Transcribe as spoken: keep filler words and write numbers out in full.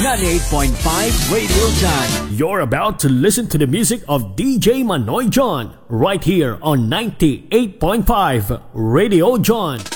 ninety-eight point five Radio John. You're about to listen to the music of D J Manoy John right here on ninety-eight point five Radio John.